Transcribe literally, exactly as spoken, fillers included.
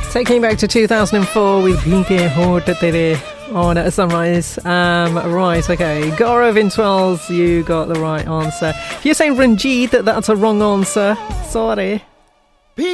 Taking you back to two thousand four with Bhinke Ho Tere on at Sunrise. Um, right, okay. Gaurav in Twells, you got the right answer. If you're saying Ranjit, that that's a wrong answer. Sorry.